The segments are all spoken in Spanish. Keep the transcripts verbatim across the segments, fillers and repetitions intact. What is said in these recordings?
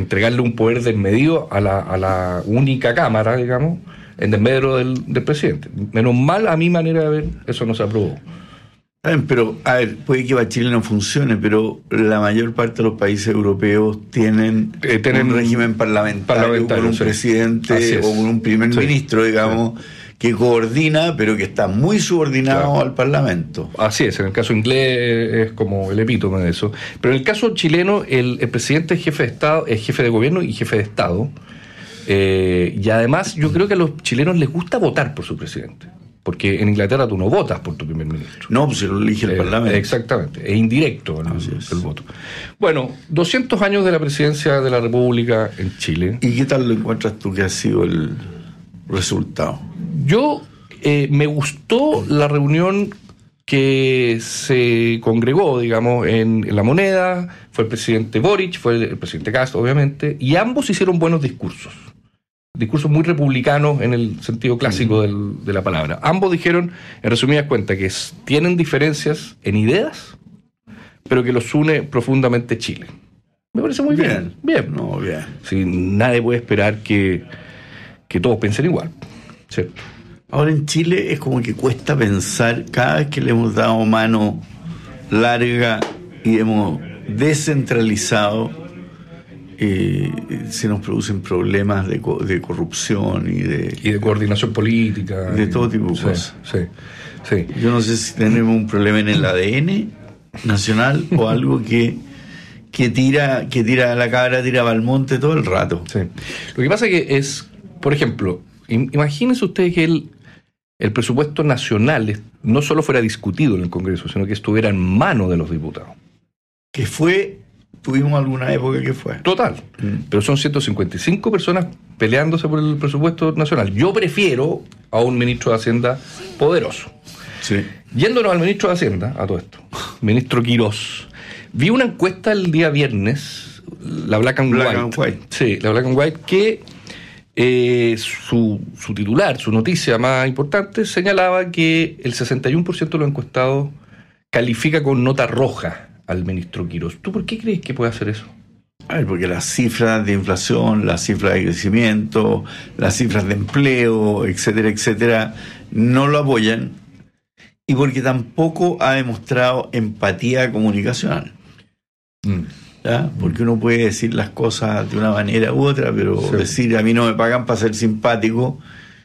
entregarle un poder desmedido a la, a la única cámara, digamos, en desmedro del, del presidente. Menos mal, a mi manera de ver, eso no se aprobó. Pero, a ver, puede que para Chile no funcione, pero la mayor parte de los países europeos tienen, eh, tienen un régimen parlamentario, parlamentario con un sí. presidente o con un primer sí. ministro, digamos, sí. que coordina, pero que está muy subordinado claro. al Parlamento. Así es, en el caso inglés es como el epítome de eso. Pero en el caso chileno, el, el presidente es jefe de Estado, es jefe de gobierno y jefe de Estado. Eh, y además, yo creo que a los chilenos les gusta votar por su presidente. Porque en Inglaterra tú no votas por tu primer ministro. No, pues se lo elige el eh, Parlamento. Exactamente, es indirecto el, es. el voto. Bueno, doscientos años de la presidencia de la República en Chile. ¿Y qué tal lo encuentras tú que ha sido el resultado? Yo, eh, me gustó la reunión que se congregó, digamos, en, en La Moneda. Fue el presidente Boric, fue el, el presidente Castro, obviamente, y ambos hicieron buenos discursos. Discursos muy republicanos en el sentido clásico del, de la palabra. Ambos dijeron, en resumidas cuentas, que es, tienen diferencias en ideas, pero que los une profundamente Chile. Me parece muy bien. Bien. Bien. No, bien. Sí, nadie puede esperar que, que todos piensen igual. ¿Cierto? Ahora en Chile es como que cuesta pensar, cada vez que le hemos dado mano larga y hemos descentralizado, Eh, se nos producen problemas de, co- de corrupción y de y de coordinación política de todo tipo de sí, cosas. Sí, sí. Yo no sé si tenemos un problema en el A D N nacional o algo que que tira que tira a la cabra, tira al monte todo el rato. Sí. Lo que pasa es que es, por ejemplo, imagínense ustedes que el, el presupuesto nacional no solo fuera discutido en el Congreso, sino que estuviera en manos de los diputados. Que fue Tuvimos alguna época que fue. Total. Mm. Pero son ciento cincuenta y cinco personas peleándose por el presupuesto nacional. Yo prefiero a un ministro de Hacienda poderoso. Sí. Yéndonos al ministro de Hacienda, a todo esto, ministro Quirós, vi una encuesta el día viernes, la Black and Black White. and White. Sí, la Black and White, que eh, su, su titular, su noticia más importante, señalaba que el sesenta y uno por ciento de los encuestados califica con nota roja al ministro Quirós. ¿Tú por qué crees que puede hacer eso? A ver, porque las cifras de inflación, las cifras de crecimiento, las cifras de empleo, etcétera, etcétera, no lo apoyan, y porque tampoco ha demostrado empatía comunicacional. Mm. ¿Ya? Porque uno puede decir las cosas de una manera u otra, pero sí. decir a mí no me pagan para ser simpático,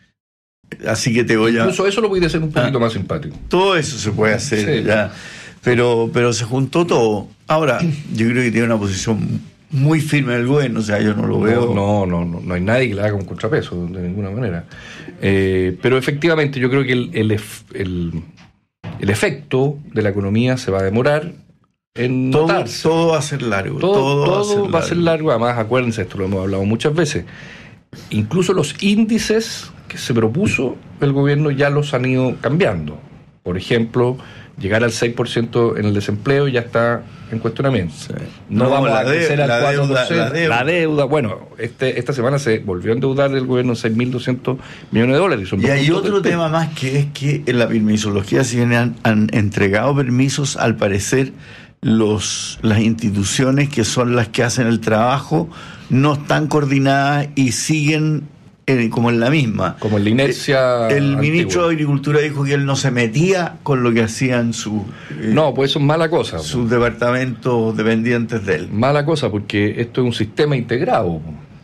así que te voy a... Incluso eso lo puede hacer un poquito ah, más simpático. Todo eso se puede hacer, sí. ya. Pero, pero se juntó todo. Ahora, yo creo que tiene una posición muy firme del gobierno, o sea, yo no lo veo. No, no, no, no hay nadie que le haga un contrapeso, de ninguna manera. Eh, pero efectivamente, yo creo que el, el, el, el efecto de la economía se va a demorar en todo, notarse. Todo va a ser largo. Todo, todo, todo va, a ser, va largo. a ser largo. Además, acuérdense, esto lo hemos hablado muchas veces. Incluso los índices que se propuso el gobierno ya los han ido cambiando. Por ejemplo, llegar al seis por ciento en el desempleo ya está en cuestionamiento. Sí. No, no vamos a crecer al cuatro por ciento. Deuda, la, deuda. la deuda, bueno, este, esta semana se volvió a endeudar el gobierno en seis mil doscientos millones de dólares. Son y hay otro de tema más, que es que en la permisología, si bien han, han entregado permisos, al parecer los las instituciones que son las que hacen el trabajo no están coordinadas y siguen Eh, como en la misma. Como en la inercia. El antigua. ministro de Agricultura dijo que él no se metía con lo que hacían sus eh, no, pues eso es mala cosa. Sus departamentos dependientes de él. Mala cosa, porque esto es un sistema integrado.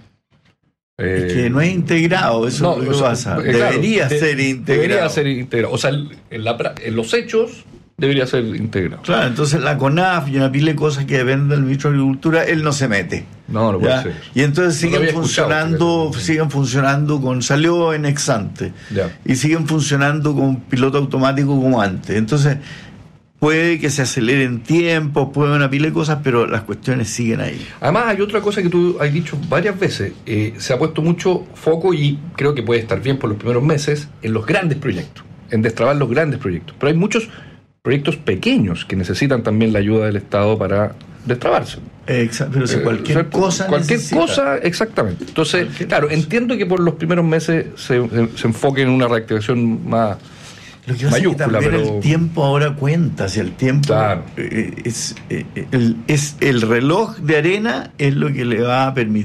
Eh, es que no es integrado, eso no, es lo que pasa. Eh, debería claro, ser de, integrado. Debería ser integrado. O sea, en, la, en los hechos debería ser integrado. Claro, entonces la CONAF y una pila de cosas que dependen del ministro de Agricultura, él no se mete. No, no puede ¿ya? ser. Y entonces siguen no funcionando, siguen funcionando con, salió en ex ante, ya. y siguen funcionando con piloto automático como antes. Entonces, puede que se aceleren tiempos, puede haber una pila de cosas, pero las cuestiones siguen ahí. Además, hay otra cosa que tú has dicho varias veces, eh, se ha puesto mucho foco, y creo que puede estar bien por los primeros meses, en los grandes proyectos, en destrabar los grandes proyectos. Pero hay muchos proyectos pequeños que necesitan también la ayuda del Estado para destrabarse. Exacto, pero si cualquier eh, cosa cualquier necesita. cosa, exactamente. Entonces, cualquier claro, cosa. Entiendo que por los primeros meses se, se, se enfoque en una reactivación más Lo que pasa mayúscula, es que también pero... el tiempo ahora cuenta, si el tiempo claro. eh, es, eh, el, es el reloj de arena es lo que le va a permitir